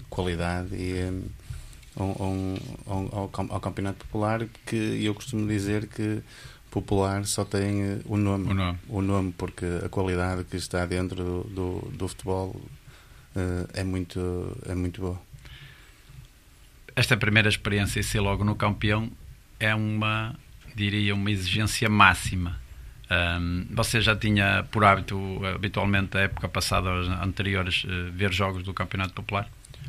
qualidade e ao Campeonato Popular, que eu costumo dizer que popular só tem o nome, porque a qualidade que está dentro do futebol é muito boa. Esta primeira experiência, e ser logo no campeão, é uma exigência máxima. Você já tinha por hábito, habitualmente, a época passada, as anteriores, ver jogos do Campeonato Popular?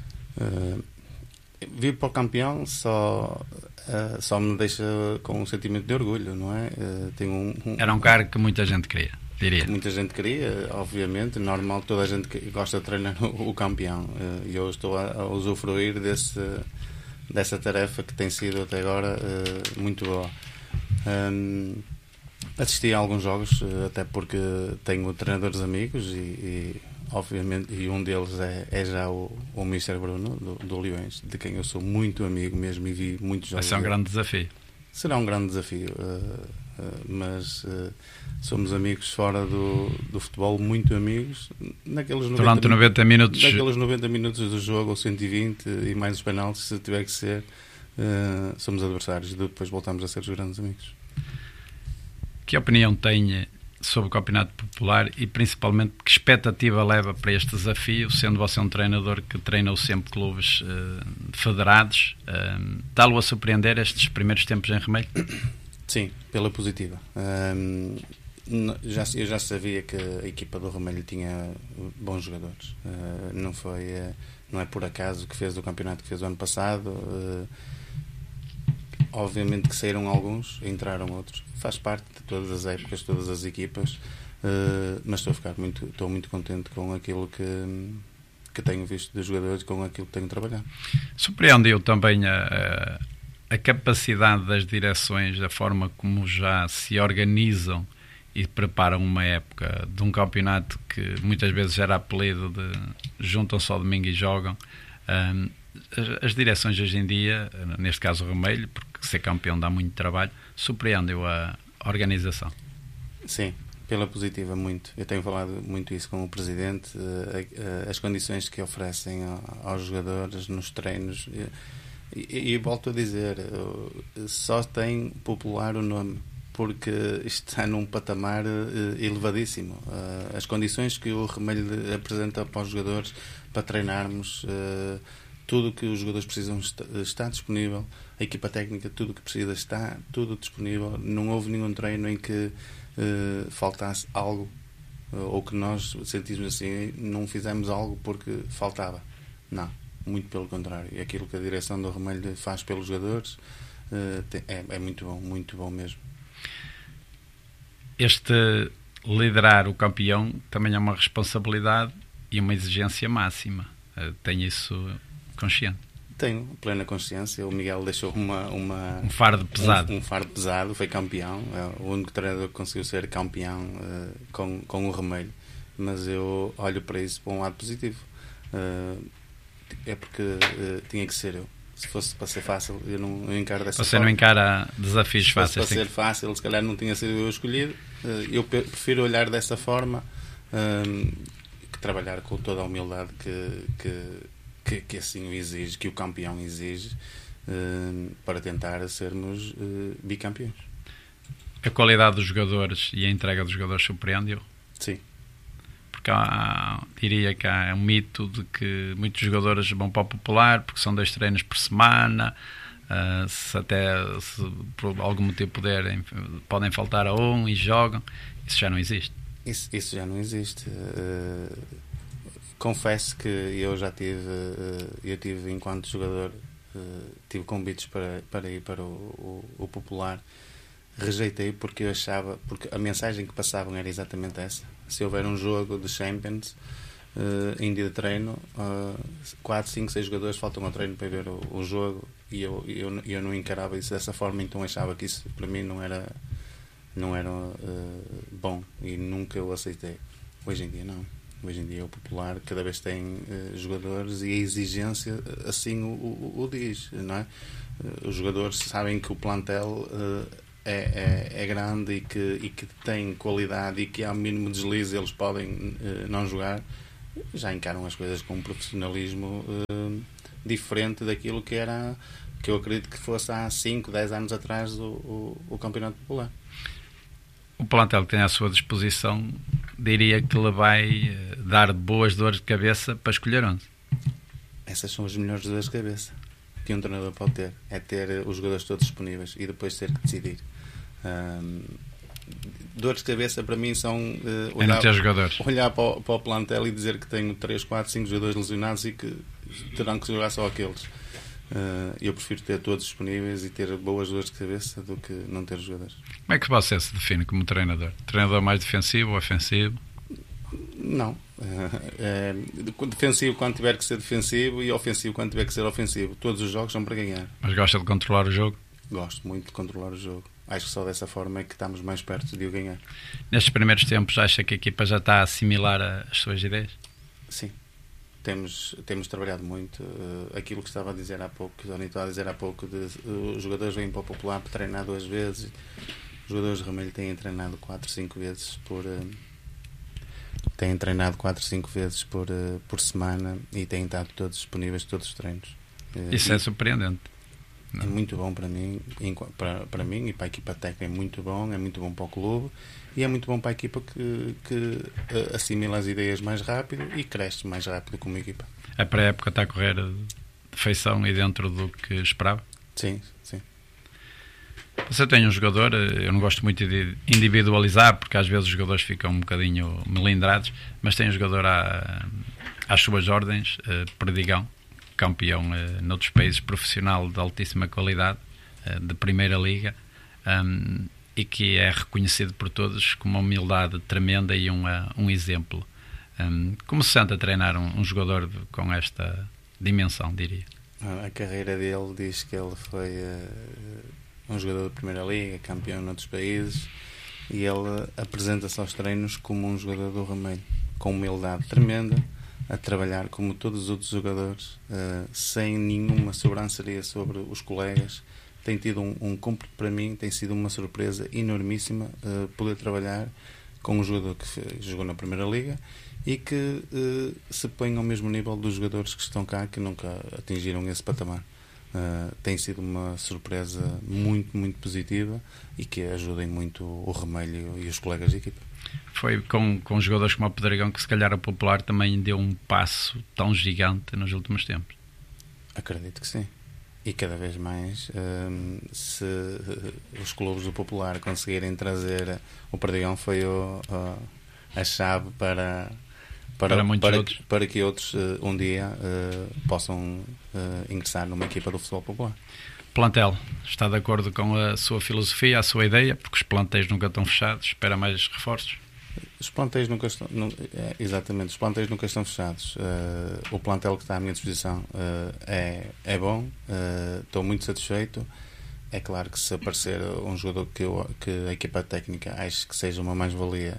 Vir para o campeão só me deixa com um sentimento de orgulho, não é? Era um cargo que muita gente queria, diria. Que muita gente queria, obviamente, normal, toda a gente gosta de treinar o campeão, e eu estou a usufruir dessa tarefa que tem sido até agora muito boa. Assisti a alguns jogos, até porque tenho treinadores amigos e obviamente, e um deles é já o Mr. Bruno do Leões, de quem eu sou muito amigo mesmo e vi muitos jogos. Vai ser um grande desafio. Será um grande desafio, mas somos amigos fora do futebol, muito amigos. Durante 90 minutos. Naqueles 90 minutos do jogo, ou 120 e mais os penaltis, se tiver que ser, somos adversários e depois voltamos a ser os grandes amigos. Que opinião tem sobre o Campeonato Popular e principalmente que expectativa leva para este desafio, sendo você um treinador que treinou sempre clubes federados? Está-lo a surpreender estes primeiros tempos em Remelho? Sim, pela positiva. Eu já sabia que a equipa do Remelho tinha bons jogadores. Não é por acaso que fez o campeonato que fez o ano passado. Obviamente que saíram alguns, entraram outros. Faz parte de todas as épocas, todas as equipas, mas estou muito contente com aquilo que tenho visto dos jogadores, com aquilo que tenho trabalhado. Surpreendeu também a capacidade das direções, a forma como já se organizam e preparam uma época de um campeonato que muitas vezes era apelido de juntam-se ao domingo e jogam. As direções hoje em dia, neste caso o Remelho, porque ser campeão dá muito trabalho, surpreendeu a organização. Sim, pela positiva, muito. Eu tenho falado muito isso com o Presidente, as condições que oferecem aos jogadores nos treinos, e volto a dizer, só tem popular o nome, porque está num patamar elevadíssimo. As condições que o Remelho apresenta para os jogadores, para treinarmos, tudo o que os jogadores precisam está disponível, a equipa técnica, tudo o que precisa está tudo disponível. Não houve nenhum treino em que faltasse algo, ou que nós sentimos assim, não fizemos algo porque faltava. Não, muito pelo contrário. E aquilo que a direção do Remelho faz pelos jogadores é muito bom mesmo. Este liderar o campeão também é uma responsabilidade e uma exigência máxima. Tem isso consciente? Tenho plena consciência. O Miguel deixou um fardo pesado. Um fardo pesado, foi campeão. É o único treinador que conseguiu ser campeão com o Remelho. Mas eu olho para isso para um lado positivo. É porque tinha que ser eu. Se fosse para ser fácil, eu não encaro dessa forma. Você não encara desafios fáceis? Se fosse para ser fácil, se calhar não tinha sido eu escolhido. Eu prefiro olhar dessa forma, que trabalhar com toda a humildade que assim o exige, que o campeão exige, para tentar sermos bicampeões. A qualidade dos jogadores e a entrega dos jogadores surpreendeu? Sim. Porque diria que há um mito de que muitos jogadores vão para o Popular porque são 2 treinos por semana, se por algum motivo podem faltar a um e jogam. Isso já não existe. Isso já não existe. Confesso que eu já tive enquanto jogador, tive convites para ir para o Popular. Rejeitei porque eu achava, porque a mensagem que passavam era exatamente essa. Se houver um jogo de Champions em dia de treino, 4, 5, 6 jogadores faltam ao treino para ver o jogo, e eu não encarava isso dessa forma, então achava que isso para mim não era bom, e nunca o aceitei. Hoje em dia não. Hoje em dia o Popular cada vez tem jogadores, e a exigência assim o diz, não é? Os jogadores sabem que o plantel é grande e que tem qualidade, e que ao mínimo deslize eles podem não jogar, já encaram as coisas com um profissionalismo diferente daquilo que era, que eu acredito que fosse há 5, 10 anos atrás o Campeonato Popular. O plantel que tem à sua disposição, diria que lhe vai dar boas dores de cabeça para escolher 11. Essas são as melhores dores de cabeça que um treinador pode ter. É ter os jogadores todos disponíveis e depois ter que decidir. Dores de cabeça para mim são olhar para o plantel e dizer que tenho 3, 4, 5 jogadores lesionados e que terão que jogar só aqueles. Eu prefiro ter todos disponíveis e ter boas dores de cabeça do que não ter jogadores. Como é que você se define como treinador? Treinador mais defensivo ou ofensivo? Não. Defensivo quando tiver que ser defensivo e ofensivo quando tiver que ser ofensivo. Todos os jogos são para ganhar. Mas gosta de controlar o jogo? Gosto muito de controlar o jogo. Acho que só dessa forma é que estamos mais perto de o ganhar. Nestes primeiros tempos, acha que a equipa já está a assimilar as suas ideias? Sim. Temos trabalhado muito. Aquilo que estava a dizer há pouco, que o Doni estava a dizer há pouco, os jogadores vêm para o Popular para treinar 2 vezes. Os jogadores de Ramelho têm treinado 4, 5 vezes por semana e têm estado todos disponíveis todos os treinos. Isso é surpreendente. Não. É muito bom para mim, para mim e para a equipa técnica. É muito bom para o clube e é muito bom para a equipa que assimila as ideias mais rápido e cresce mais rápido como equipa. A pré-época está a correr de feição e dentro do que esperava? Sim, sim. Você tem um jogador, eu não gosto muito de individualizar porque às vezes os jogadores ficam um bocadinho melindrados, mas tem um jogador às suas ordens, Perdigão, campeão noutros países, profissional de altíssima qualidade, de primeira liga, e que é reconhecido por todos com uma humildade tremenda e um exemplo. Como se sente a treinar um jogador com esta dimensão, diria? A carreira dele diz que ele foi um jogador de primeira liga, campeão noutros países, e ele apresenta-se aos treinos como um jogador do Ramelho, com humildade tremenda, a trabalhar como todos os outros jogadores, sem nenhuma sobranceria sobre os colegas. Tem tido para mim tem sido uma surpresa enormíssima poder trabalhar com um jogador que jogou na Primeira Liga e que se põe ao mesmo nível dos jogadores que estão cá, que nunca atingiram esse patamar. Tem sido uma surpresa muito, muito positiva e que ajudem muito o Ramelho e os colegas de equipa. Foi com jogadores como o Pedregão que se calhar o Popular também deu um passo tão gigante nos últimos tempos. Acredito que sim. E cada vez mais, se os clubes do Popular conseguirem trazer o Perdigão, foi a chave para que outros um dia possam ingressar numa equipa do futebol popular. Plantel, está de acordo com a sua filosofia, a sua ideia, porque os plantéis nunca estão fechados, espera mais reforços? Os plantéis nunca estão, exatamente, os plantéis nunca estão fechados. O plantel que está à minha disposição é bom, estou muito satisfeito. É claro que se aparecer um jogador que a equipa técnica ache que seja uma mais-valia,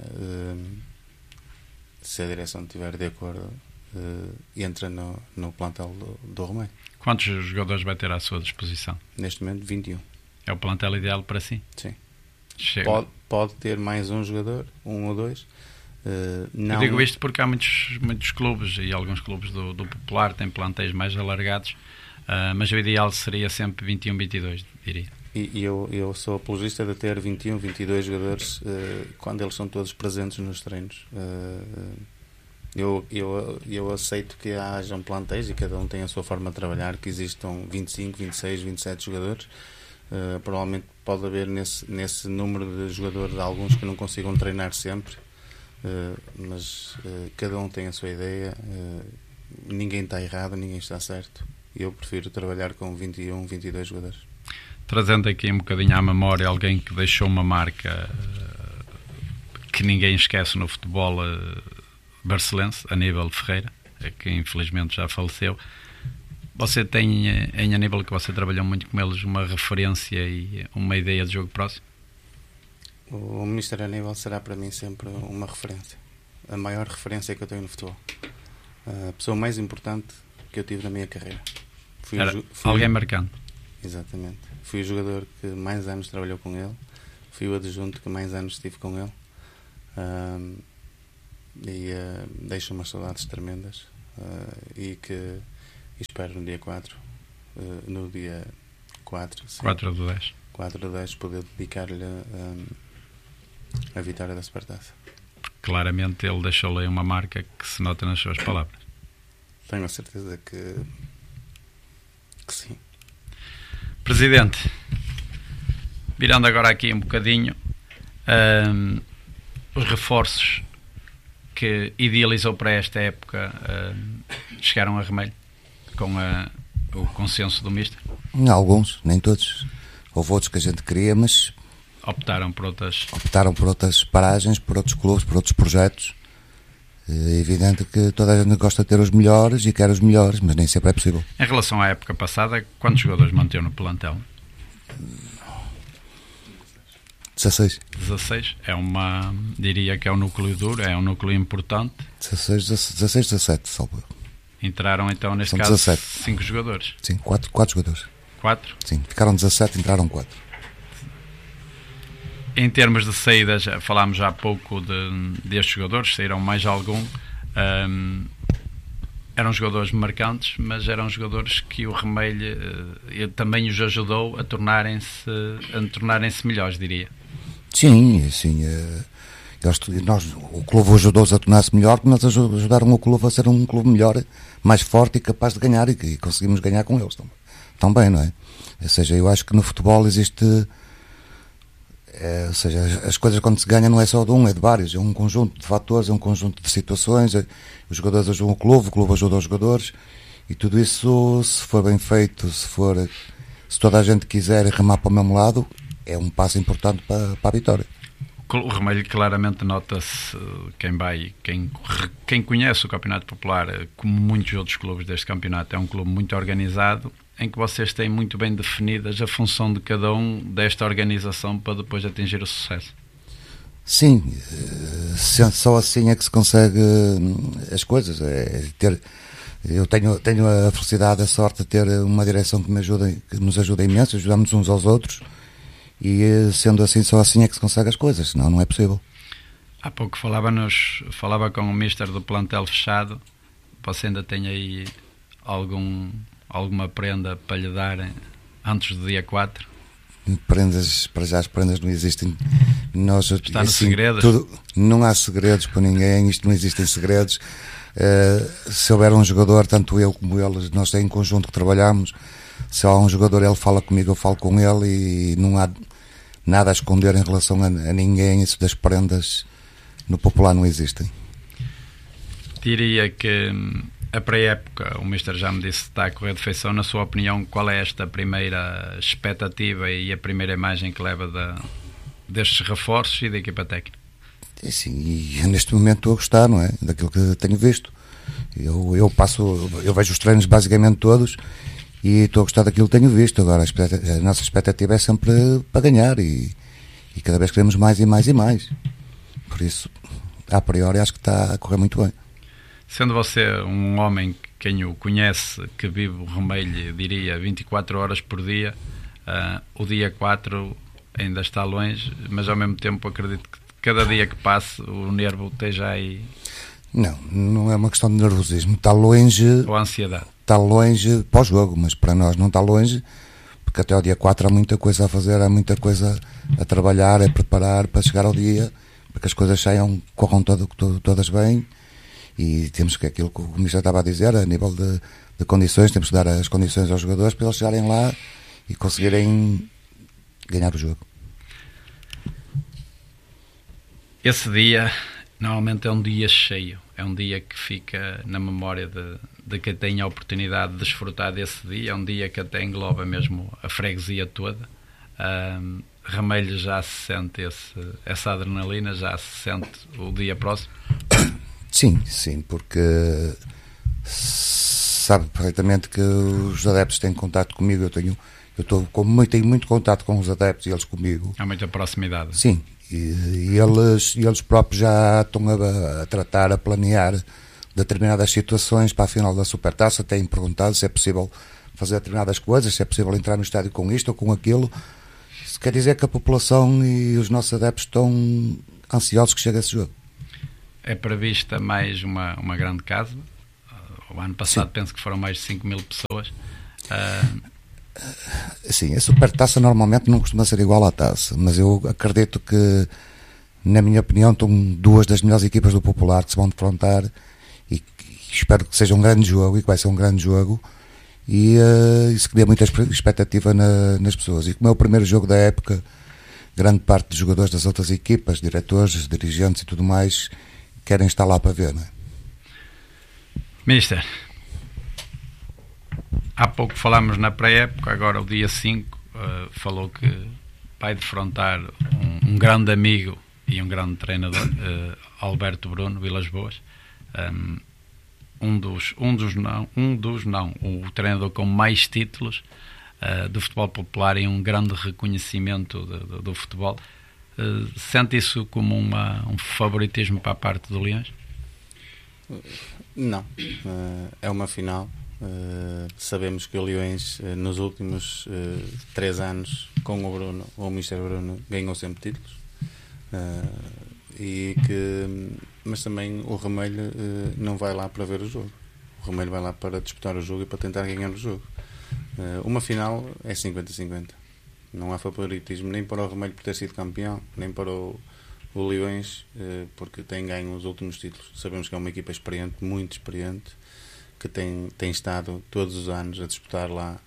se a direção estiver de acordo, entra no plantel do Ramelho. Quantos jogadores vai ter à sua disposição? Neste momento 21. É o plantel ideal para si? Sim. Pode ter mais um jogador, um ou dois. Não... Eu digo isto porque há muitos clubes e alguns clubes do Popular têm plantéis mais alargados, mas o ideal seria sempre 21, 22, diria. E eu sou apologista de ter 21, 22 jogadores quando eles são todos presentes nos treinos. Eu aceito que hajam plantéis e cada um tem a sua forma de trabalhar, que existam 25, 26, 27 jogadores. Provavelmente pode haver nesse número de jogadores alguns que não consigam treinar sempre, mas cada um tem a sua ideia, ninguém está errado, ninguém está certo. Eu prefiro trabalhar com 21, 22 jogadores. Trazendo aqui um bocadinho à memória alguém que deixou uma marca que ninguém esquece no futebol barcelense, Aníbal Ferreira, que infelizmente já faleceu. Você tem em Aníbal, que você trabalhou muito com eles, uma referência e uma ideia de jogo próximo? O Mr. Aníbal será para mim sempre uma referência, a maior referência que eu tenho no futebol, a pessoa mais importante que eu tive na minha carreira. Fui alguém marcante. Exatamente. Fui o jogador que mais anos trabalhou com ele, fui o adjunto que mais anos estive com ele. deixa umas saudades tremendas, e espero no dia 4, no dia 4, sim, 4 de 10 poder dedicar-lhe a vitória da Supertaça. Claramente ele deixou-lhe uma marca que se nota nas suas palavras. Tenho a certeza que sim. Presidente, virando agora aqui um bocadinho, os reforços que idealizou para esta época chegaram a remelho com o consenso do Mister? Alguns, nem todos. Houve outros que a gente queria, mas optaram por outras paragens, por outros clubes, por outros projetos. É evidente que toda a gente gosta de ter os melhores e quer os melhores, mas nem sempre é possível. Em relação à época passada, quantos jogadores manteve no plantel? 16. Diria que é um núcleo duro, é um núcleo importante. 16, 17, salvo. Entraram então, neste São caso, 17. 5 jogadores. Sim, 4 jogadores. 4? Sim, ficaram 17, entraram 4. Em termos de saídas, falámos já há pouco destes jogadores, saíram mais algum. Eram jogadores marcantes, mas eram jogadores que o Remelho também os ajudou a tornarem-se melhores, diria. Sim, o clube ajudou-os a tornar-se melhor, mas ajudaram o clube a ser um clube melhor, mais forte e capaz de ganhar, e conseguimos ganhar com eles também, não é? Ou seja, eu acho que no futebol existe... ou seja, as coisas quando se ganha não é só de um, é de vários, é um conjunto de fatores, é um conjunto de situações, os jogadores ajudam o clube ajuda os jogadores, e tudo isso, se for bem feito, se toda a gente quiser remar para o mesmo lado, é um passo importante para a vitória. O Remelho claramente nota-se, quem conhece o Campeonato Popular, como muitos outros clubes deste campeonato, é um clube muito organizado, em que vocês têm muito bem definidas a função de cada um desta organização para depois atingir o sucesso. Sim, só assim é que se consegue as coisas. Eu tenho a felicidade, a sorte de ter uma direção que nos ajuda imenso, ajudamos uns aos outros, e sendo assim, só assim é que se consegue as coisas, senão não é possível. Há pouco falava com o Mister do plantel fechado. Você ainda tem aí alguma prenda para lhe dar antes do dia 4? Prendas, para já as prendas não existem. Está no segredo? Não há segredos para ninguém, isto não existem segredos. Se houver um jogador, tanto eu como eles, nós em conjunto que trabalhamos, se há um jogador, ele fala comigo, eu falo com ele, e não há nada a esconder em relação a ninguém. Isso das prendas no popular não existem. Diria que a pré-época, o Mister já me disse que está a correr de feição. Na sua opinião, qual é esta primeira expectativa e a primeira imagem que leva destes reforços e da equipa técnica? Sim, e neste momento estou a gostar, não é? Daquilo que tenho visto. Eu vejo os treinos basicamente todos e estou a gostar daquilo que tenho visto. Agora a nossa expectativa é sempre para ganhar, e cada vez queremos mais e mais e mais. Por isso, a priori, acho que está a correr muito bem. Sendo você um homem, quem o conhece, que vive o Remelho, diria 24 horas por dia, o dia 4 ainda está longe, mas ao mesmo tempo acredito que cada dia que passe o nervo esteja aí. Não é uma questão de nervosismo, está longe. Ou a ansiedade? Está longe para o jogo, mas para nós não está longe, porque até ao dia 4 há muita coisa a fazer, há muita coisa a trabalhar, a preparar para chegar ao dia, para que as coisas corram todas bem. E temos que, aquilo que o Ministro estava a dizer, a nível de condições, temos que dar as condições aos jogadores para eles chegarem lá e conseguirem ganhar o jogo. Esse dia normalmente é um dia cheio, é um dia que fica na memória de quem tem a oportunidade de desfrutar desse dia, é um dia que até engloba mesmo a freguesia toda. Remelho já se sente essa adrenalina, já se sente o dia próximo? Sim, porque sabe perfeitamente que os adeptos têm contato comigo, tenho muito contato com os adeptos e eles comigo. Há muita proximidade. Sim, e eles próprios já estão a tratar, a planear determinadas situações para a final da Supertaça. Têm perguntado se é possível fazer determinadas coisas, se é possível entrar no estádio com isto ou com aquilo. Isso quer dizer que a população e os nossos adeptos estão ansiosos que chegue esse jogo. é prevista mais uma grande casa. O ano passado penso que foram mais de 5.000 pessoas. Sim, a Supertaça normalmente não costuma ser igual à taça, mas eu acredito que, na minha opinião, estão duas das melhores equipas do Popular que se vão defrontar, e espero que seja um grande jogo, e que vai ser um grande jogo, e isso cria muita expectativa nas pessoas. E como é o primeiro jogo da época, grande parte dos jogadores das outras equipas, diretores, dirigentes e tudo mais, querem estar lá para ver, não é? Mister, há pouco falámos na pré-época, agora o dia 5 falou que vai defrontar um grande amigo e um grande treinador, Alberto Bruno Vilas Boas, o treinador com mais títulos do futebol popular e um grande reconhecimento do futebol. Sente isso como um favoritismo para a parte do Leões? Não, é uma final. Sabemos que o Leões nos últimos 3 anos com o Bruno, o Mr. Bruno, ganhou sempre títulos, mas também o Remelho não vai lá para ver o jogo. O Remelho vai lá para disputar o jogo e para tentar ganhar o jogo. Uma final é 50-50. Não há favoritismo nem para o Remelho por ter sido campeão, nem para o Leões porque tem ganho os últimos títulos. Sabemos que é uma equipa experiente, muito experiente, que tem estado todos os anos a disputar lá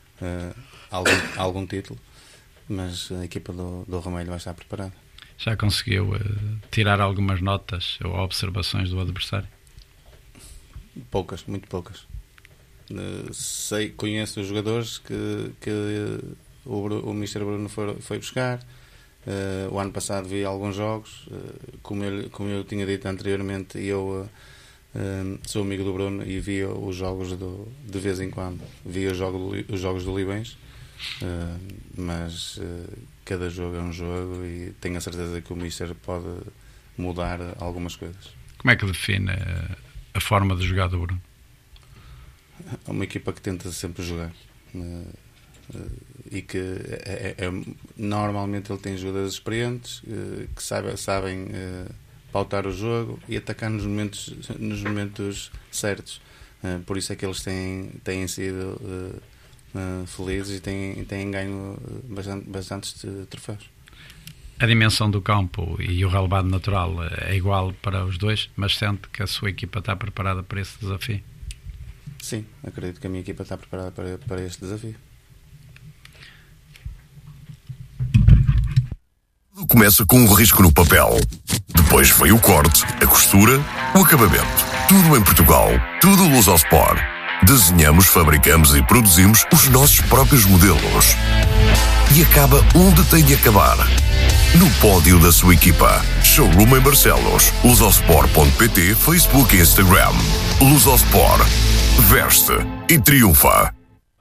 algum título, mas a equipa do Remelho vai estar preparada. Já conseguiu tirar algumas notas ou observações do adversário? Poucas, muito poucas. Conheço os jogadores que o Mr. Bruno foi buscar. O ano passado vi alguns jogos, como eu tinha dito anteriormente, eu sou amigo do Bruno e via os jogos de vez em quando, via os jogos do Leões, mas cada jogo é um jogo e tenho a certeza que o Mister pode mudar algumas coisas. Como é que define a forma de jogar do Bruno? É uma equipa que tenta sempre jogar, e que normalmente ele tem jogadores experientes que sabem pautar o jogo e atacar nos momentos certos. Por isso é que eles têm sido felizes e têm ganho bastantes troféus. A dimensão do campo e o relevado natural é igual para os dois, mas sente que a sua equipa está preparada para esse desafio? Sim, acredito que a minha equipa está preparada para este desafio. Começa com um risco no papel. Depois vem o corte, a costura, o acabamento. Tudo em Portugal. Tudo Lusospor. Desenhamos, fabricamos e produzimos os nossos próprios modelos. E acaba onde tem de acabar. No pódio da sua equipa. Showroom em Barcelos. Lusospor.pt, Facebook e Instagram. Lusospor. Veste e triunfa.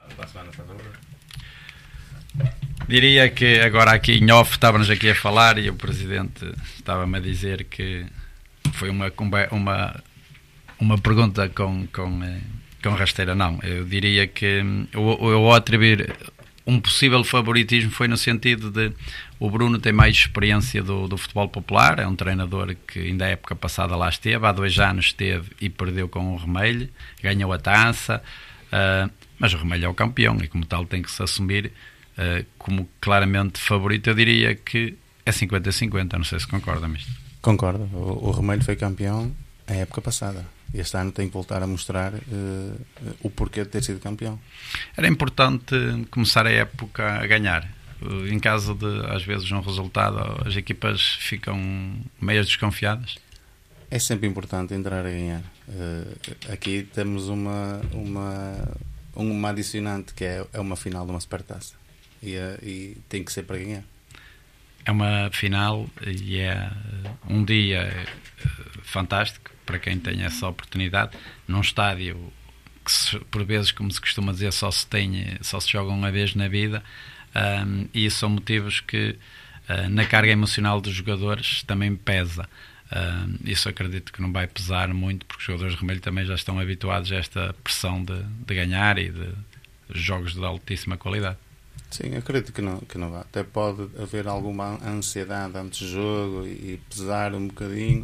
Diria que agora aqui em off estávamos aqui a falar e o Presidente estava-me a dizer que foi uma pergunta com rasteira. Não, eu diria que eu atribuir um possível favoritismo foi no sentido de o Bruno tem mais experiência do futebol popular, é um treinador que ainda a época passada lá esteve, há 2 anos esteve e perdeu com o Remelho, ganhou a taça, mas o Remelho é o campeão e como tal tem que se assumir como claramente favorito. Eu diria que é 50-50, não sei se concorda, mister. Concordo, o Remelho foi campeão a época passada. Este ano tem que voltar a mostrar o porquê de ter sido campeão. Era importante começar a época a ganhar. Em caso de, às vezes, um resultado, as equipas ficam meio desconfiadas. É sempre importante entrar a ganhar. Aqui temos uma adicionante, que é uma final de uma supertaça. E tem que ser para ganhar. É uma final e é um dia fantástico para quem tem essa oportunidade num estádio que, por vezes, como se costuma dizer, só se joga uma vez na vida, e são motivos que na carga emocional dos jogadores também pesa. Isso acredito que não vai pesar muito, porque os jogadores de Remelho também já estão habituados a esta pressão de ganhar e de jogos de altíssima qualidade. Sim, acredito que não vá. Até pode haver alguma ansiedade antes do jogo e pesar um bocadinho,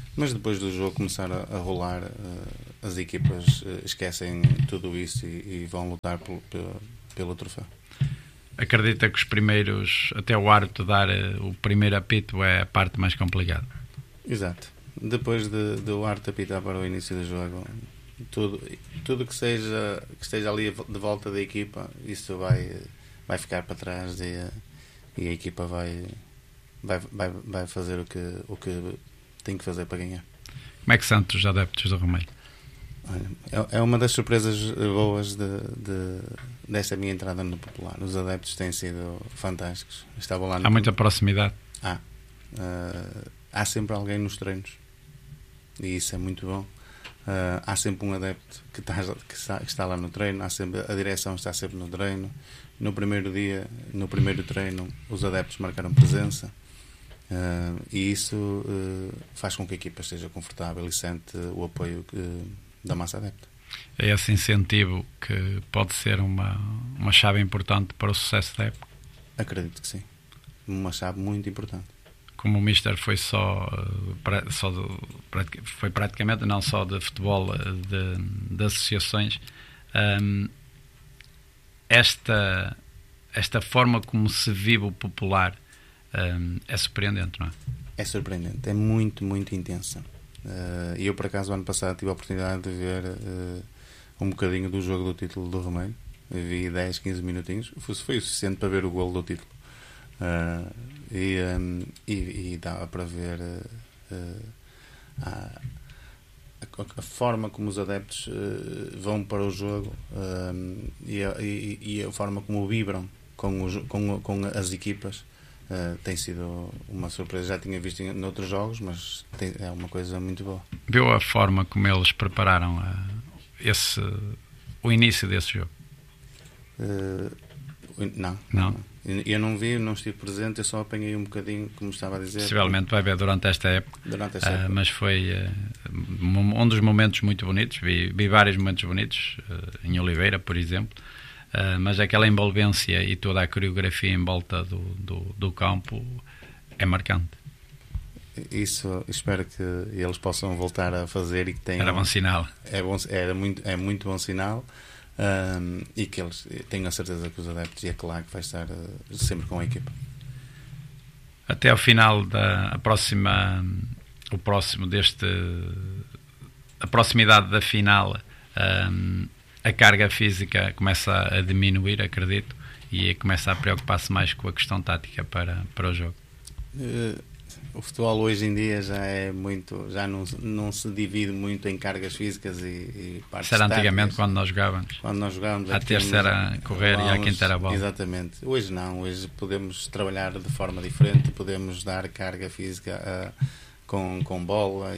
Mas depois do jogo começar a rolar, as equipas esquecem tudo isso e vão lutar pelo troféu. Acredita que os primeiros, até o árbitro dar o primeiro apito, é a parte mais complicada? Exato. Depois do árbitro apitar para o início do jogo, tudo que esteja ali de volta da equipa, isso vai ficar para trás e a equipa vai fazer o que tem que fazer para ganhar. Como é que sente os adeptos do Romeiro? É uma das surpresas boas desta minha entrada no Popular. Os adeptos têm sido fantásticos. Estavam lá. Há muita proximidade? Há sempre alguém nos treinos e isso é muito bom. Há sempre um adepto que está lá no treino. A direção está sempre no treino. No primeiro dia, no primeiro treino, os adeptos marcaram presença. E isso faz com que a equipa esteja confortável e sente o apoio da massa adepta. É esse incentivo que pode ser uma chave importante para o sucesso da época? Acredito que sim. Uma chave muito importante. Como o Mister foi foi praticamente não só de futebol, de associações, esta forma como se vive o Popular é surpreendente, não é? É surpreendente, é muito, muito intensa. E eu, por acaso, ano passado tive a oportunidade de ver um bocadinho do jogo do título do Romeiro. Vi 10, 15 minutinhos. Foi o suficiente para ver o golo do título. E dava para ver a forma como os adeptos vão para o jogo e a forma como vibram com as equipas. Tem sido uma surpresa. Já tinha visto em outros jogos, mas é uma coisa muito boa. Viu a forma como eles prepararam o início desse jogo? Não. Eu não vi, não estive presente, eu só apanhei um bocadinho, como estava a dizer. Possivelmente vai ver durante esta época. Mas foi um dos momentos muito bonitos. Vi vários momentos bonitos, em Oliveira, por exemplo. Mas aquela envolvência e toda a coreografia em volta do campo é marcante. Isso espero que eles possam voltar a fazer e que tenham. Era bom sinal. É muito bom sinal. E que eles tenham a certeza que os adeptos e a claque vai estar sempre com a equipa. Até ao final a proximidade da final, a carga física começa a diminuir, acredito, e começa a preocupar-se mais com a questão tática para o jogo. O futebol hoje em dia já não se divide muito em cargas físicas e partes táticas. Era antigamente quando nós jogávamos. A terça era correr e a quinta era a bola. Exatamente. Hoje não. Hoje podemos trabalhar de forma diferente, podemos dar carga física com bola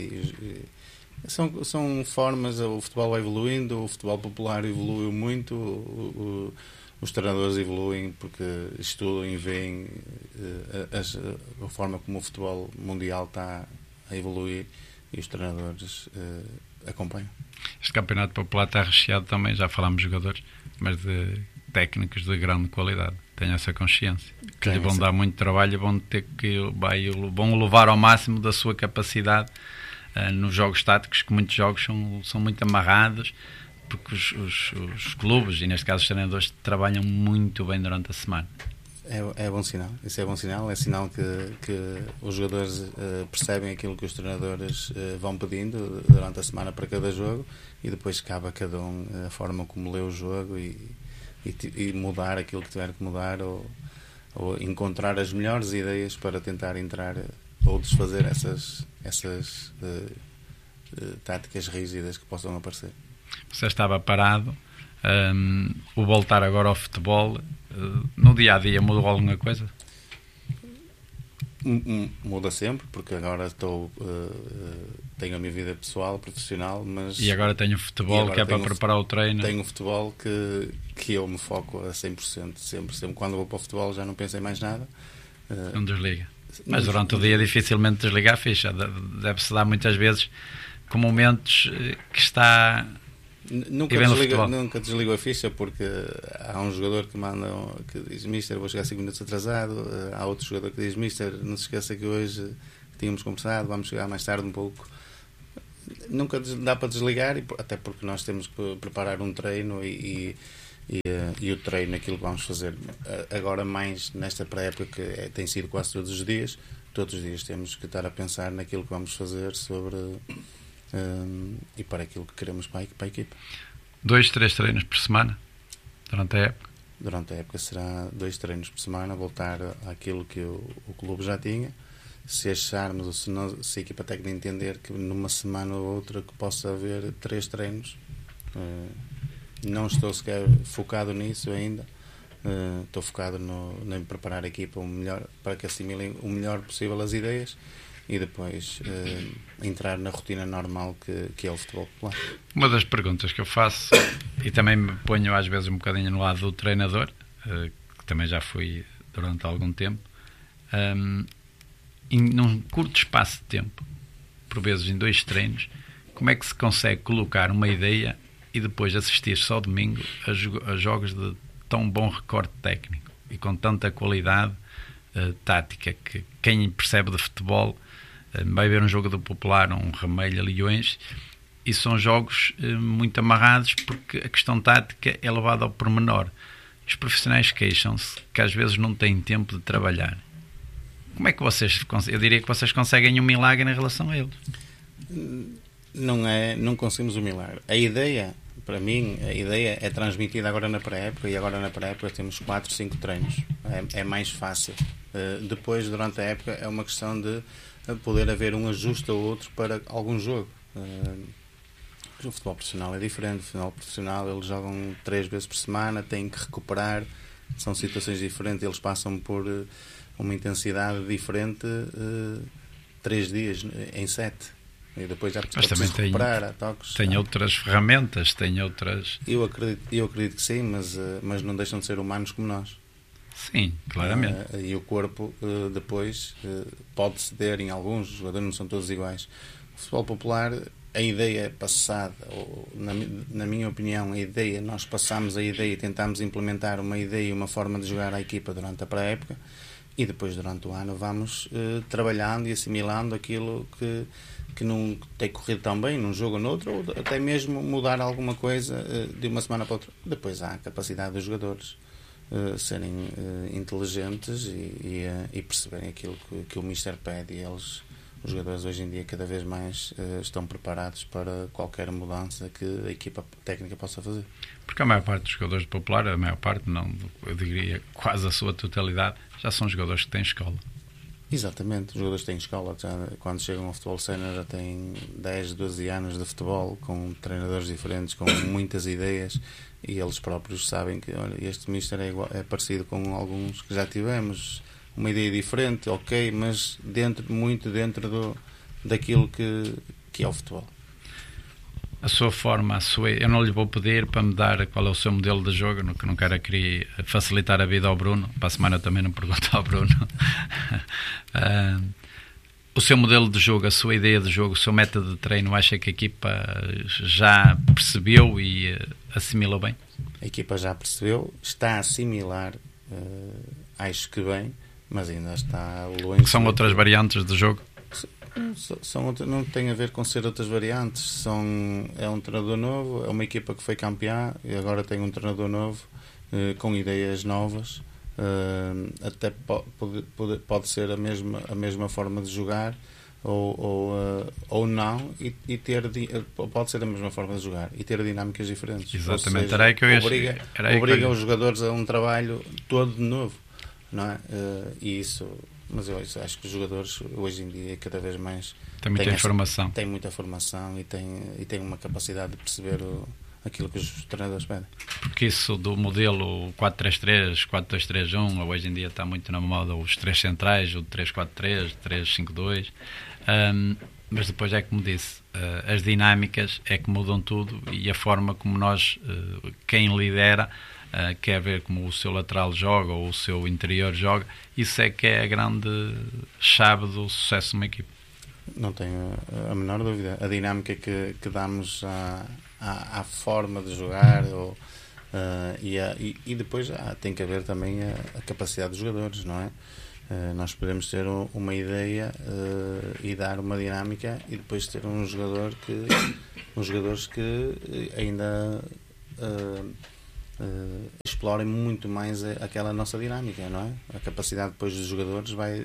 São formas. O futebol vai evoluindo, o futebol popular evoluiu muito, os treinadores evoluem porque estudam e veem a forma como o futebol mundial está a evoluir e os treinadores acompanham. Este campeonato popular está recheado também, já falámos de jogadores, mas de técnicos de grande qualidade. Tenho essa consciência. Que lhe vão dar muito trabalho, vão levar ao máximo da sua capacidade nos jogos táticos, que muitos jogos são muito amarrados, porque os clubes, e neste caso os treinadores, trabalham muito bem durante a semana. É bom sinal. Isso é bom sinal. É sinal que os jogadores percebem aquilo que os treinadores vão pedindo durante a semana para cada jogo, e depois cabe a cada um a forma como lê o jogo e mudar aquilo que tiver que mudar, ou encontrar as melhores ideias para tentar entrar ou desfazer essas táticas rígidas que possam aparecer. Você estava parado, o voltar agora ao futebol, no dia a dia mudou alguma coisa? Muda sempre, porque agora tenho a minha vida pessoal, profissional, mas... E agora tenho o futebol, que é para preparar o treino. Tenho o futebol que eu me foco a 100%, sempre. Quando vou para o futebol já não penso em mais nada. Não desliga. Mas durante o dia dificilmente desliga a ficha. Deve-se dar muitas vezes com momentos que está... Nunca desligo a ficha, porque há um jogador que diz: Mister, vou chegar 5 minutos atrasado. Há outro jogador que diz: Mister, não se esqueça que hoje tínhamos conversado, vamos chegar mais tarde um pouco. Nunca dá para desligar, até porque nós temos que preparar um treino e o treino, aquilo que vamos fazer agora mais nesta pré-época que tem sido quase todos os dias temos que estar a pensar naquilo que vamos fazer sobre e para aquilo que queremos para a equipa. 2-3 treinos por semana durante a época? Durante a época será 2 treinos por semana, voltar àquilo que o clube já tinha. Se acharmos ou se a equipa técnica entender que numa semana ou outra que possa haver 3 treinos, não estou sequer focado nisso ainda. Estou focado em preparar a equipa para que assimilem o melhor possível as ideias e depois entrar na rotina normal que é o futebol popular. Uma das perguntas que eu faço, e também me ponho às vezes um bocadinho no lado do treinador, que também já fui durante algum tempo, num curto espaço de tempo, por vezes em 2 treinos, como é que se consegue colocar uma ideia e depois assistir só domingo a jogos de tão bom recorde técnico e com tanta qualidade tática, que quem percebe de futebol vai ver um jogo do Popular, um Ramelha Leões, e são jogos muito amarrados porque a questão tática é levada ao pormenor. Os profissionais queixam-se que às vezes não têm tempo de trabalhar. Como é que eu diria que vocês conseguem um milagre em relação a eles? Não conseguimos um milagre. A ideia, para mim, é transmitida agora na pré-época, e agora na pré-época temos 4, 5 treinos. É mais fácil. Depois, durante a época, é uma questão de poder haver um ajuste ou outro para algum jogo. O futebol profissional é diferente. O futebol profissional, eles jogam 3 vezes por semana, têm que recuperar, são situações diferentes, eles passam por uma intensidade diferente 3 dias em 7. E depois já também recuperar, há toques. Tem outras ferramentas, tem outras... Eu acredito que sim, mas não deixam de ser humanos como nós. Sim, claramente. E o corpo depois pode ceder em alguns, os jogadores não são todos iguais. O futebol popular, a ideia passada, ou, na minha opinião, nós passamos a ideia e tentámos implementar uma ideia e uma forma de jogar a equipa durante a pré-época, e depois durante o ano vamos trabalhando e assimilando aquilo que não tem corrido tão bem num jogo ou noutro, ou até mesmo mudar alguma coisa de uma semana para outra. Depois há a capacidade dos jogadores serem inteligentes e perceberem aquilo que o Mister pede, e os jogadores hoje em dia cada vez mais estão preparados para qualquer mudança que a equipa técnica possa fazer. Porque a maior parte dos jogadores Popular, a maior parte, não, eu diria quase a sua totalidade, já são jogadores que têm escola. Exatamente, os jogadores têm escola, quando chegam ao futebol sénior já têm 10, 12 anos de futebol, com treinadores diferentes, com muitas ideias, e eles próprios sabem que, olha, este mister é parecido com alguns que já tivemos, uma ideia diferente, ok, mas muito dentro daquilo que é o futebol. A sua forma, eu não lhe vou pedir para me dar qual é o seu modelo de jogo, que não quero querer facilitar a vida ao Bruno. Para a semana eu também não pergunto ao Bruno. O seu modelo de jogo, a sua ideia de jogo, o seu método de treino, acha que a equipa já percebeu e assimilou bem? A equipa já percebeu, está a assimilar, acho que bem, mas ainda está longe. São outras variantes de jogo? Não tem a ver com ser outras variantes. É um treinador novo, é uma equipa que foi campeã e agora tem um treinador novo com ideias novas. Até pode ser a mesma forma de jogar ou não, e ter pode ser a mesma forma de jogar e ter dinâmicas diferentes. Exatamente. Seja, obriga os jogadores a um trabalho todo de novo, não é? E isso. Mas eu acho que os jogadores hoje em dia cada vez mais têm muita informação. Têm muita formação e têm uma capacidade de perceber aquilo que os treinadores pedem. Porque isso do modelo 4-3-3, 4-2-3-1, hoje em dia está muito na moda os 3 centrais, o 3-4-3, 3-5-2, mas depois é como disse, as dinâmicas é que mudam tudo, e a forma como nós, quem lidera, quer ver como o seu lateral joga ou o seu interior joga, isso é que é a grande chave do sucesso de uma equipe. Não tenho a menor dúvida. A dinâmica que damos à forma de jogar e depois tem que haver também a capacidade dos jogadores, não é? Nós podemos ter uma ideia e dar uma dinâmica e depois ter uns jogadores que ainda explorem muito mais aquela nossa dinâmica, não é? A capacidade depois dos jogadores vai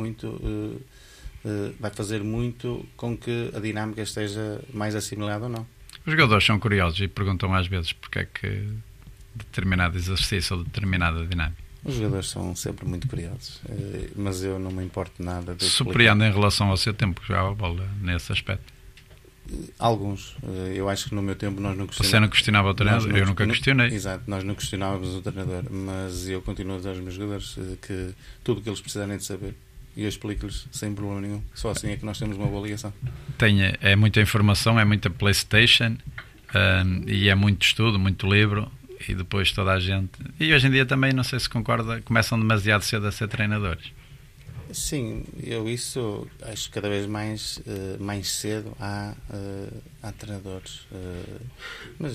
fazer muito com que a dinâmica esteja mais assimilada ou não. Os jogadores são curiosos e perguntam às vezes porque é que determinado exercício ou determinada dinâmica. Os jogadores são sempre muito curiosos, mas eu não me importo nada de surpreende em relação ao seu tempo que jogava a bola nesse aspecto. Alguns. Eu acho que no meu tempo nós não questionávamos. Você não questionava o treinador? Eu nunca questionei. Exato, nós não questionávamos o treinador, mas eu continuo a dizer aos meus jogadores que tudo o que eles precisarem de saber, e eu explico-lhes sem problema nenhum. Só assim é que nós temos uma boa ligação. É muita informação, é muita PlayStation, e é muito estudo, muito livro, e depois toda a gente... E hoje em dia também, não sei se concorda, começam demasiado cedo a ser treinadores. Sim, eu isso acho que cada vez mais cedo há treinadores, mas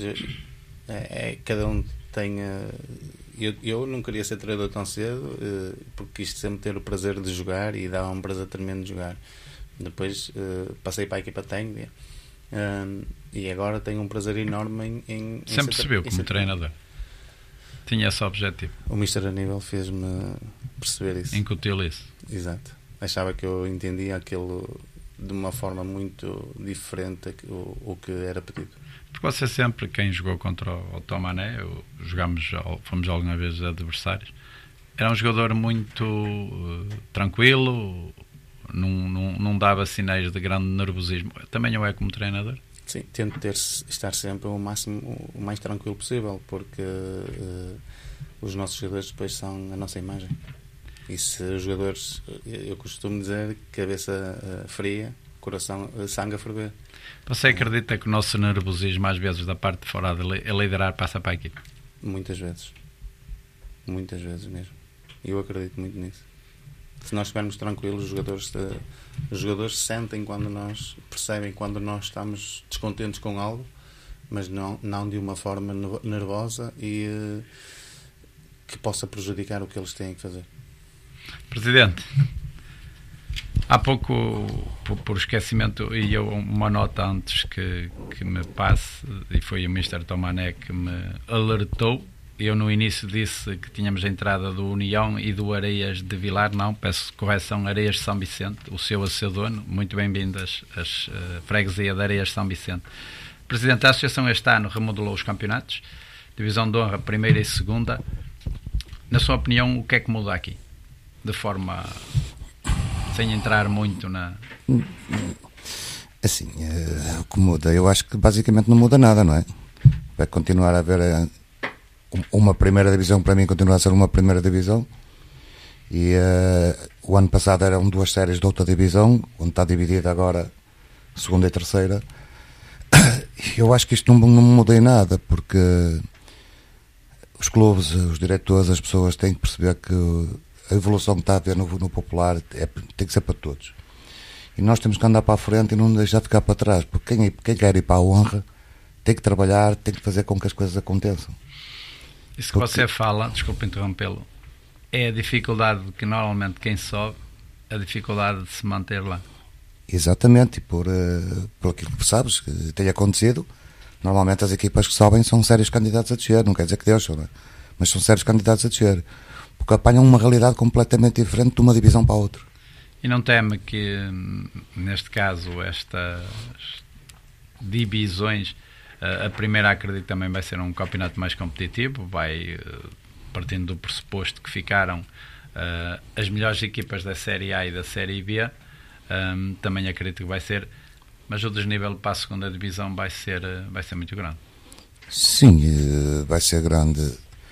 cada um tem... Eu não queria ser treinador tão cedo, porque quis sempre ter o prazer de jogar e dava um prazer tremendo de jogar. Depois passei para a equipa técnica e agora tenho um prazer enorme em sempre se viu como treinador. Tinha esse objetivo. O Mr. Aníbal fez-me perceber isso. Incutiu isso. Exato. Achava que eu entendia aquilo de uma forma muito diferente o que era pedido. Porque você sempre, quem jogou contra o Tomané, fomos alguma vez adversários, era um jogador muito tranquilo, não dava sinais de grande nervosismo. Também eu é como treinador? Sim, tento estar sempre o mais tranquilo possível, porque os nossos jogadores depois são a nossa imagem. E se os jogadores, eu costumo dizer, cabeça fria, coração, sangue a ferver. Você acredita que o nosso nervosismo, às vezes, da parte de fora a liderar, passa para a equipe? Muitas vezes mesmo. Eu acredito muito nisso. Se nós estivermos tranquilos, os jogadores sentem percebem quando nós estamos descontentes com algo, mas não de uma forma nervosa e que possa prejudicar o que eles têm que fazer. Presidente, há pouco, por esquecimento, e eu uma nota antes que me passe, e foi o Mr. Tomané que me alertou. Eu no início disse que tínhamos a entrada do União e do Areias de Vilar, não, peço correção, Areias de São Vicente, o seu a seu dono, muito bem-vindas as freguesia de Areias de São Vicente. Presidente, a Associação este ano remodelou os campeonatos, Divisão de Honra, primeira e segunda. Na sua opinião, o que é que muda aqui? De forma, sem entrar muito na... Assim, o que muda, eu acho que basicamente não muda nada, não é? Vai continuar a haver... uma primeira divisão, para mim continua a ser uma primeira divisão, e o ano passado eram 2 séries de outra divisão, onde está dividida agora segunda e terceira. Eu acho que isto não muda em nada, porque os clubes, os diretores, as pessoas têm que perceber que a evolução que está a haver no popular tem que ser para todos, e nós temos que andar para a frente e não deixar ficar para trás, porque quem quer ir para a honra tem que trabalhar, tem que fazer com que as coisas aconteçam. Isso que você fala, desculpe interrompê-lo, é a dificuldade que normalmente quem sobe, a dificuldade de se manter lá. Exatamente, e por aquilo que sabes que tem acontecido, normalmente as equipas que sobem são sérios candidatos a descer, não quer dizer que deixam, não é? Mas são sérios candidatos a descer, porque apanham uma realidade completamente diferente de uma divisão para a outra. E não teme que, neste caso, estas divisões... A primeira, acredito, também vai ser um campeonato mais competitivo, vai partindo do pressuposto que ficaram as melhores equipas da Série A e da Série B, também acredito que vai ser, mas o desnível para a segunda divisão vai ser muito grande. Sim, vai ser grande.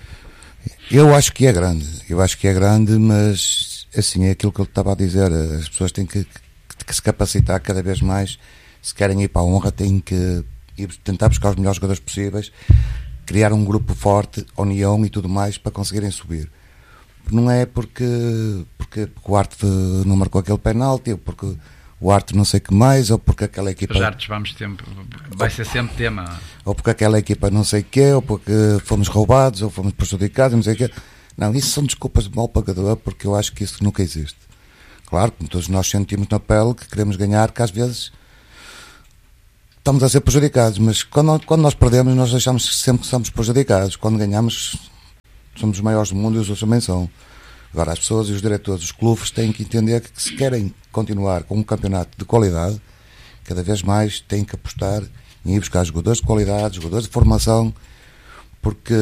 Eu acho que é grande, mas assim, é aquilo que eu estava a dizer, as pessoas têm que se capacitar cada vez mais. Se querem ir para a honra, têm que e tentar buscar os melhores jogadores possíveis, criar um grupo forte, união e tudo mais para conseguirem subir. Não é porque o Arte não marcou aquele penalti, ou porque o Arte não sei o que mais, ou porque aquela equipa... Os Artes vai ser sempre tema. Ou porque aquela equipa não sei o quê, ou porque fomos roubados, ou fomos prejudicados, não sei o quê. Não, isso são desculpas de mal pagador, porque eu acho que isso nunca existe. Claro que todos nós sentimos na pele que queremos ganhar, que às vezes estamos a ser prejudicados, mas quando nós perdemos, nós achamos sempre que somos prejudicados. Quando ganhamos, somos os maiores do mundo e os outros também são. Agora, as pessoas e os diretores dos clubes têm que entender que se querem continuar com um campeonato de qualidade, cada vez mais têm que apostar em ir buscar jogadores de qualidade, jogadores de formação, porque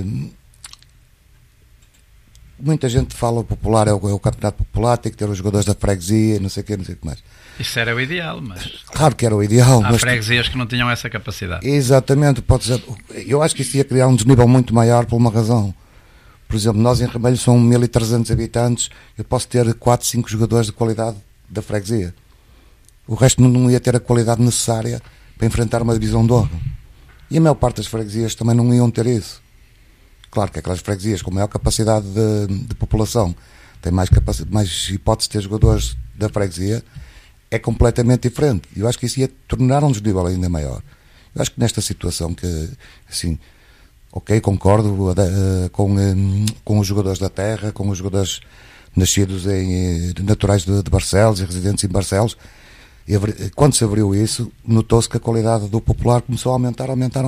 muita gente fala o popular é o campeonato popular, tem que ter os jogadores da freguesia, não sei o que mais. Isso era o ideal, mas claro que era o ideal. Há freguesias que não tinham essa capacidade. Exatamente, pode ser. Eu acho que isso ia criar um desnível muito maior por uma razão. Por exemplo, nós em Ramelho são 1.300 habitantes, eu posso ter 4, 5 jogadores de qualidade da freguesia. O resto não ia ter a qualidade necessária para enfrentar uma divisão de honra. E a maior parte das freguesias também não iam ter isso. Claro que aquelas freguesias com maior capacidade de população têm mais hipótese de ter jogadores da freguesia, é completamente diferente. Eu acho que isso ia tornar um desnível ainda maior. Eu acho que nesta situação que, assim, ok, concordo com os jogadores da terra, com os jogadores nascidos naturais de Barcelos e residentes em Barcelos, e quando se abriu isso, notou-se que a qualidade do popular começou a aumentar.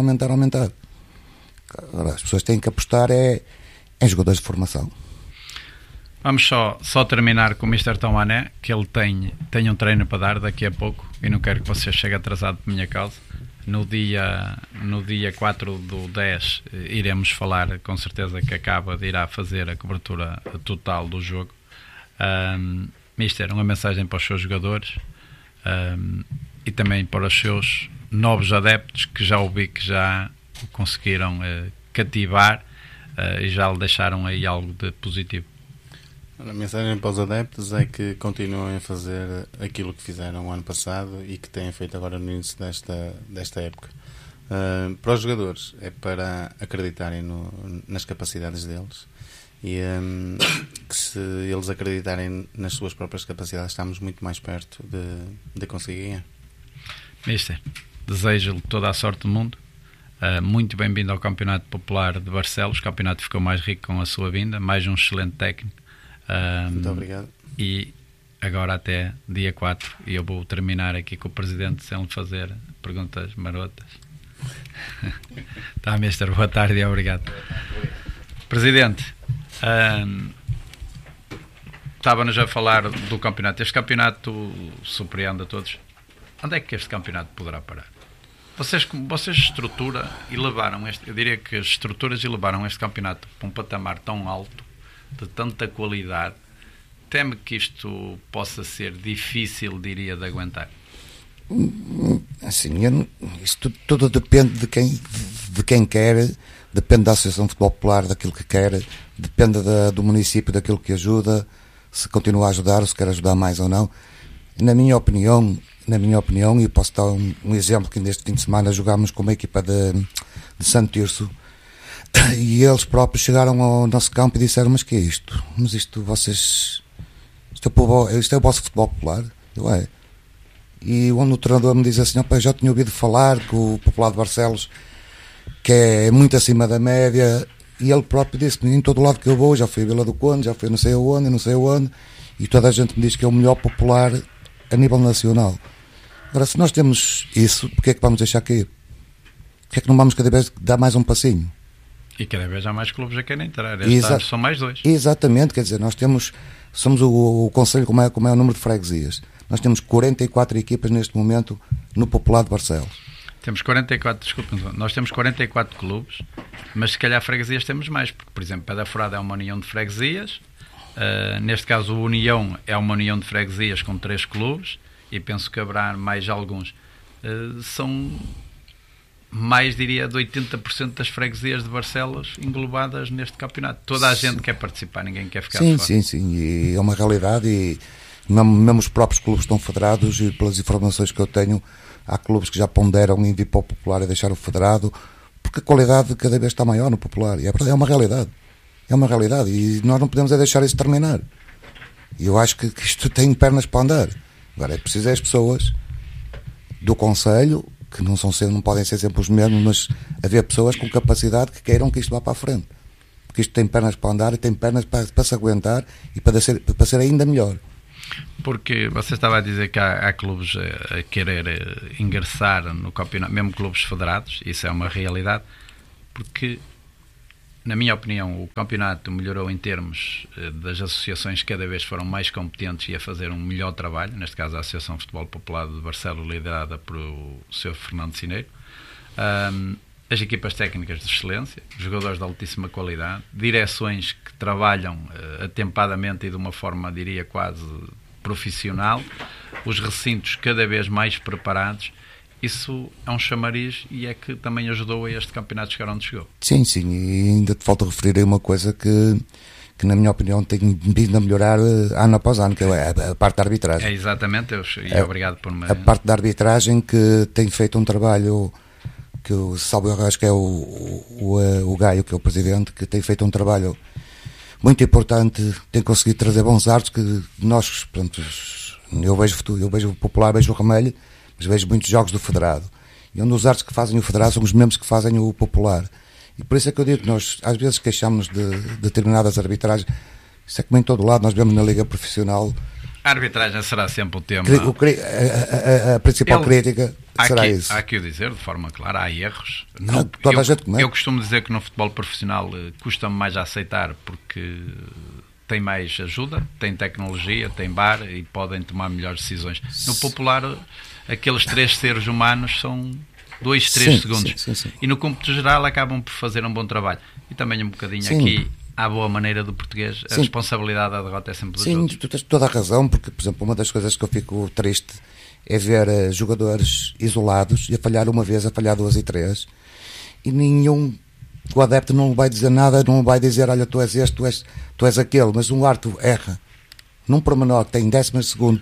Agora, as pessoas têm que apostar em jogadores de formação. Vamos só terminar com o Mr. Tomané, que ele tem um treino para dar daqui a pouco, e não quero que você chegue atrasado por minha causa. No dia 4/10 iremos falar, com certeza que acaba de irá fazer a cobertura total do jogo. Mister, uma mensagem para os seus jogadores e também para os seus novos adeptos, que já ouvi que já o conseguiram cativar e já lhe deixaram aí algo de positivo. A mensagem para os adeptos é que continuem a fazer aquilo que fizeram o ano passado e que têm feito agora no início desta época. Para os jogadores é para acreditarem nas capacidades deles e que se eles acreditarem nas suas próprias capacidades, estamos muito mais perto de conseguir ganhar. Mister, desejo-lhe toda a sorte do mundo. Muito bem-vindo ao Campeonato Popular de Barcelos. O campeonato ficou mais rico com a sua vinda, mais um excelente técnico. Muito obrigado. E agora até dia 4, e eu vou terminar aqui com o Presidente sem lhe fazer perguntas marotas. Tá, Mister, boa tarde e obrigado. Presidente, estava-nos a falar do campeonato. Este campeonato surpreende a todos. Onde é que este campeonato poderá parar? Vocês estrutura e levaram eu diria que as estruturas elevaram este campeonato para um patamar tão alto, de tanta qualidade. Teme que isto possa ser difícil, diria, de aguentar? Assim, isto tudo depende de quem quer, depende da Associação de Futebol Popular, daquilo que quer, depende do município, daquilo que ajuda, se continua a ajudar, ou se quer ajudar mais ou não. Na minha opinião, e posso dar um exemplo, que neste fim de semana jogámos com uma equipa de Santo Tirso, e eles próprios chegaram ao nosso campo e disseram: mas que é isto? Mas isto é o vosso futebol popular? Eu, é. E o treinador me diz assim: opa, já tinha ouvido falar que o Popular de Barcelos, que é muito acima da média, e ele próprio disse: em todo lado que eu vou, já fui a Vila do Conde, já fui não sei aonde, e toda a gente me diz que é o melhor popular a nível nacional. Agora, se nós temos isso, porque é que vamos deixar cair? Porque é que não vamos cada vez dar mais um passinho? E cada vez há mais clubes a querem entrar. Este ano são mais 2. Exatamente, quer dizer, nós somos o concelho como é o número de freguesias. Nós temos 44 equipas neste momento no Popular de Barcelos. Temos 44, nós temos 44 clubes, mas se calhar freguesias temos mais, porque, por exemplo, Pé da Furada é uma união de freguesias, neste caso o União é uma união de freguesias com 3 clubes, e penso que haverá mais alguns. São mais, diria, de 80% das freguesias de Barcelos englobadas neste campeonato. Toda a gente quer participar, ninguém quer ficar fora. Sim, e é uma realidade, e mesmo os próprios clubes estão federados, e pelas informações que eu tenho, há clubes que já ponderam em vir para o Popular e deixar o federado, porque a qualidade cada vez está maior no Popular, e é uma realidade, e nós não podemos deixar isso terminar. E eu acho que isto tem pernas para andar. Agora é preciso as pessoas do concelho, que não podem ser sempre os mesmos, mas haver pessoas com capacidade que queiram que isto vá para a frente. porque isto tem pernas para andar e tem pernas para se aguentar e para ser ainda melhor. Porque você estava a dizer que há clubes a querer ingressar no campeonato, mesmo clubes federados, isso é uma realidade, porque, na minha opinião, o campeonato melhorou em termos das associações que cada vez foram mais competentes e a fazer um melhor trabalho, neste caso a Associação de Futebol Popular de Barcelos, liderada por o Sr. Fernando Cineiro, as equipas técnicas de excelência, jogadores de altíssima qualidade, direções que trabalham atempadamente e de uma forma, diria, quase profissional, os recintos cada vez mais preparados. Isso é um chamariz e é que também ajudou a este campeonato chegar onde chegou. Sim, e ainda te falta referir aí uma coisa que na minha opinião tem vindo a melhorar ano após ano, que é a parte da arbitragem. É exatamente, obrigado por me... A parte da arbitragem que tem feito um trabalho, que o salvo eu acho que é o Gaio, que é o presidente, que tem feito um trabalho muito importante, tem conseguido trazer bons árbitros que nós, pronto, eu vejo o Popular, vejo o Ramelho, mas vejo muitos jogos do Federado. E um dos árbitros que fazem o Federado são os mesmos que fazem o Popular. E por isso é que eu digo que nós, às vezes, queixamos de determinadas arbitragens. Isso é como em todo lado, nós vemos na Liga Profissional. A arbitragem será sempre o tema. A principal crítica será isso. Há que o dizer, de forma clara, há erros. Toda a gente comete. Eu costumo dizer que no futebol profissional custa-me mais a aceitar porque tem mais ajuda, tem tecnologia, tem VAR e podem tomar melhores decisões. No Popular, aqueles 3 seres humanos são 2, 3 segundos. Sim. E no cômputo geral acabam por fazer um bom trabalho. E também um bocadinho aqui, à boa maneira do português, a responsabilidade da derrota é sempre dos outros. Sim, tu tens toda a razão, porque, por exemplo, uma das coisas que eu fico triste é ver jogadores isolados e a falhar uma vez, a falhar 2 e 3, e o adepto não vai dizer nada, não vai dizer, olha, tu és este, tu és aquele, mas um árbitro erra num pormenor que tem 10 segundos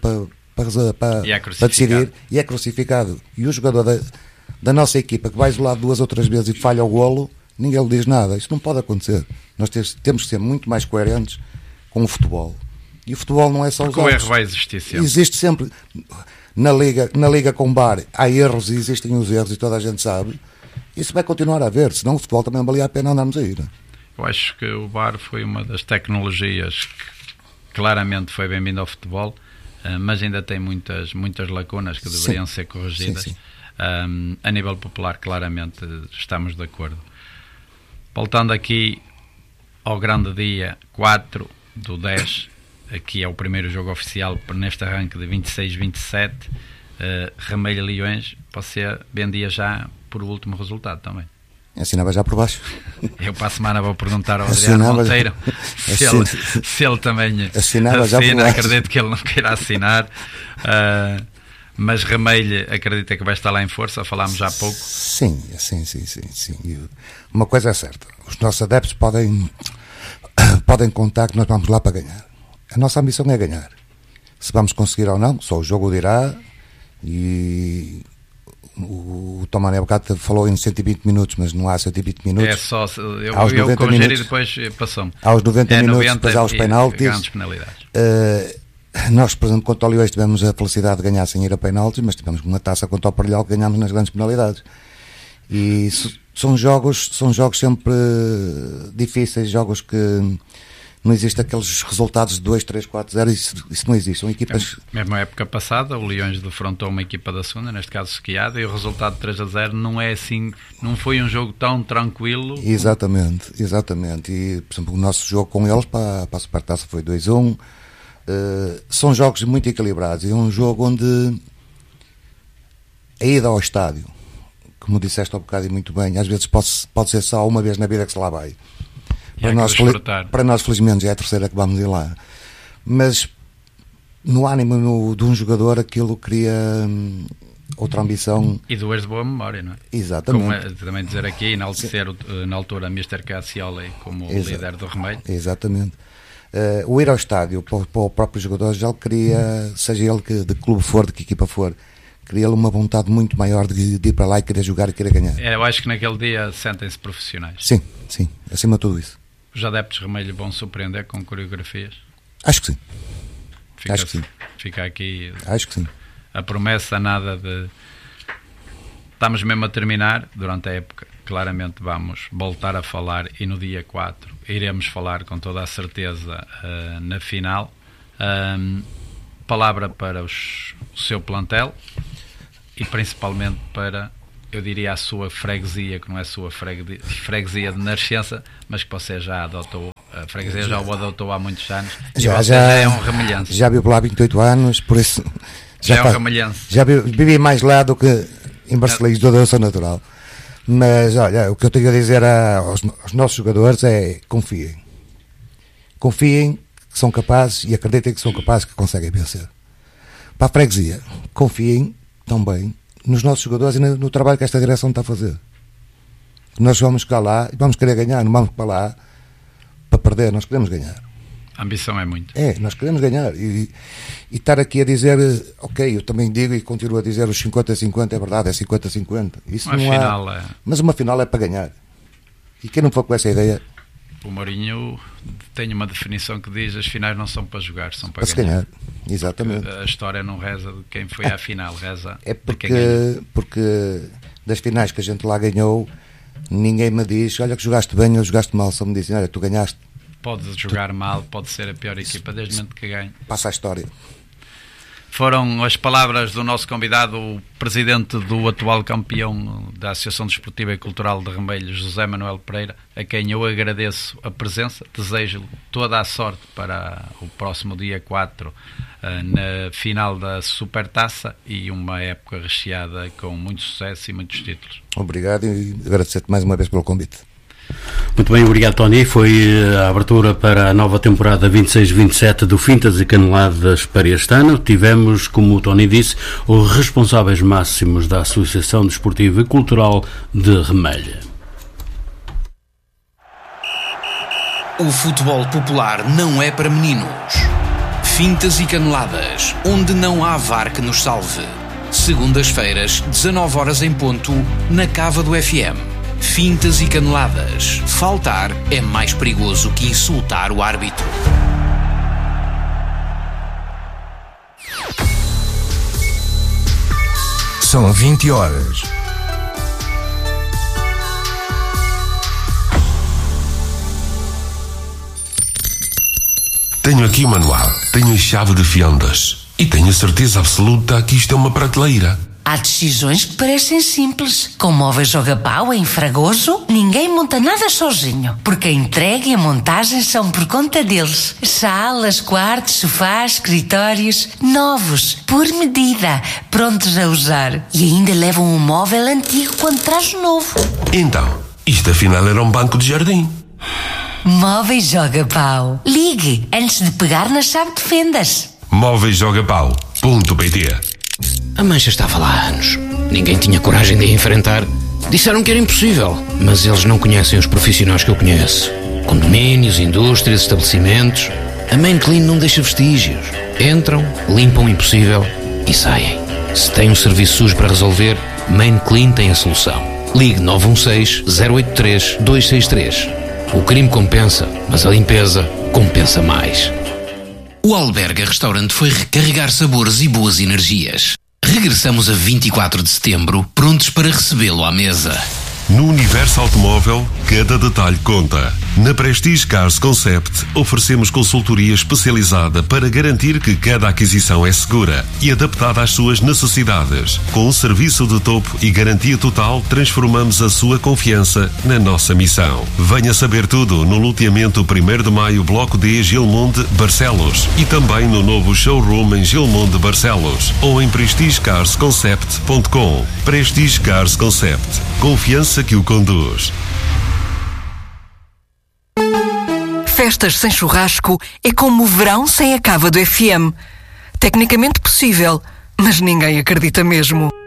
para decidir e é crucificado. E o jogador da nossa equipa que vai isolado 2 ou 3 vezes e falha o golo, ninguém lhe diz nada. Isto não pode acontecer. Nós temos que ser muito mais coerentes com o futebol. E o futebol não é só os erros. O erro vai existir sempre. Existe sempre. Na Liga com VAR há erros e existem os erros e toda a gente sabe. Isso vai continuar a haver, senão o futebol também valia a pena andarmos a ir. Eu acho que o VAR foi uma das tecnologias que claramente foi bem-vindo ao futebol, mas ainda tem muitas lacunas que deveriam ser corrigidas. Sim. A nível popular, claramente, estamos de acordo. Voltando aqui ao grande dia 4/10, aqui é o primeiro jogo oficial neste arranque de 26-27, Ramelho Leões, você vendia já por o último resultado também. Assinava já por baixo. Eu para a semana vou perguntar ao Adriano Monteiro se ele também assina. Acredito que ele não queira assinar, mas Ramelho acredita que vai estar lá em força. Falámos já há pouco. Sim. Uma coisa é certa, os nossos adeptos podem contar que nós vamos lá para ganhar. A nossa ambição é ganhar. Se vamos conseguir ou não, só o jogo dirá. E o Tomás Nebucato falou em 120 minutos, mas não há 120 minutos. É só, eu corrigir e depois passou-me. Aos 90 minutos, depois há os penaltis. Grandes penalidades. Nós, por exemplo, contra o Leões tivemos a felicidade de ganhar sem ir a penaltis, mas tivemos uma taça contra o Parelhal que ganhámos nas grandes penalidades. E são jogos sempre difíceis, jogos que não existe aqueles resultados de 2, 3, 4, 0, isso não existe. São equipas... Mesmo na época passada, o Leões defrontou uma equipa da segunda, neste caso Sequiada, e o resultado de 3-0 não é assim, não foi um jogo tão tranquilo. Exatamente. E, por exemplo, o nosso jogo com eles para a Supertaça foi 2-1. São jogos muito equilibrados. É um jogo onde a ida ao estádio, como disseste há um bocado e muito bem, às vezes pode ser só uma vez na vida que se lá vai. Para nós, felizmente, já é a terceira que vamos ir lá. Mas no ânimo de um jogador, aquilo cria outra ambição. E duas de boa memória, não é? Exatamente. Como também dizer aqui, enaltecer na altura Mr. Cassioli como líder do Ramelho. Exatamente. O ir ao estádio para o próprio jogador já cria, seja ele de clube for, de que equipa for, cria-lhe uma vontade muito maior de ir para lá e querer jogar e querer ganhar. Eu acho que naquele dia sentem-se profissionais. Sim, acima de tudo isso. Os adeptos de Ramelho vão surpreender com coreografias? Acho que sim. Fica aqui acho que sim. A promessa, nada de... Estamos mesmo a terminar, durante a época, claramente vamos voltar a falar, e no dia 4 iremos falar com toda a certeza na final. Palavra para o seu plantel e principalmente para, eu diria, a sua freguesia, que não é a sua freguesia de nascença, mas que você já adotou. A freguesia já o adotou há muitos anos. Já é um ramelhense. Já vivo lá há 28 anos, por isso já é um ramelhense. Já vivi mais lá do que em Barcelos, da dança natural. Mas olha, o que eu tenho a dizer aos nossos jogadores é: confiem, que são capazes, e acreditem que são capazes, que conseguem vencer. Para a freguesia, confiem também nos nossos jogadores e no trabalho que esta direção está a fazer. Nós vamos chegar lá e vamos querer ganhar, não vamos para lá para perder, nós queremos ganhar. A ambição é muito. Nós queremos ganhar. E estar aqui a dizer, ok, eu também digo e continuo a dizer, os 50-50 é verdade, é 50-50. Isso uma não final há, mas uma final é para ganhar. E quem não for com essa ideia... O Mourinho tem uma definição que diz: as finais não são para jogar, são para ganhar. Exatamente. A história não reza de quem foi à final, reza porque, de quem ganhou. Porque das finais que a gente lá ganhou, ninguém me diz, olha que jogaste bem ou jogaste mal, só me dizem, olha, tu ganhaste. Pode jogar mal, pode ser a pior equipa, desde o momento que ganhe. Passa a história. Foram as palavras do nosso convidado, o presidente do atual campeão da Associação Desportiva e Cultural de Remelhos, José Manuel Pereira, a quem eu agradeço a presença. Desejo-lhe toda a sorte para o próximo dia 4 na final da Supertaça e uma época recheada com muito sucesso e muitos títulos. Obrigado e agradecer-te mais uma vez pelo convite. Muito bem, obrigado, Tony. Foi a abertura para a nova temporada 26-27 do Fintas e Caneladas para este ano. Tivemos, como o Tony disse, os responsáveis máximos da Associação Desportiva e Cultural de Remelha. O futebol popular não é para meninos. Fintas e Caneladas, onde não há VAR que nos salve. Segundas-feiras, 19h em ponto, na Cava do FM. Fintas e Caneladas. Faltar é mais perigoso que insultar o árbitro. São 20 horas. Tenho aqui o manual, tenho a chave de fendas e tenho a certeza absoluta que isto é uma prateleira. Há decisões que parecem simples. Com Móveis Joga Pau, em Fragoso, ninguém monta nada sozinho, porque a entrega e a montagem são por conta deles. Salas, quartos, sofás, escritórios, novos, por medida, prontos a usar. E ainda levam um móvel antigo quando traz o novo. Então, isto afinal era um banco de jardim. Móveis Joga Pau. Ligue antes de pegar na chave de fendas. Móveisjogapau.pt. A mancha estava lá há anos. Ninguém tinha coragem de a enfrentar. Disseram que era impossível, mas eles não conhecem os profissionais que eu conheço. Condomínios, indústrias, estabelecimentos. A Main Clean não deixa vestígios. Entram, limpam o impossível e saem. Se tem um serviço sujo para resolver, Main Clean tem a solução. Ligue 916-083-263. O crime compensa, mas a limpeza compensa mais. O Alberga Restaurante foi recarregar sabores e boas energias. Regressamos a 24 de setembro, prontos para recebê-lo à mesa. No universo automóvel, cada detalhe conta. Na Prestige Cars Concept, oferecemos consultoria especializada para garantir que cada aquisição é segura e adaptada às suas necessidades. Com um serviço de topo e garantia total, transformamos a sua confiança na nossa missão. Venha saber tudo no loteamento 1º de Maio, Bloco D, Gilmonde, Barcelos, e também no novo showroom em Gilmonde, Barcelos, ou em prestigecarsconcept.com. Prestige Cars Concept. Confiança que o conduz. Festas sem churrasco é como o verão sem a Cava do FM. Tecnicamente possível, mas ninguém acredita mesmo.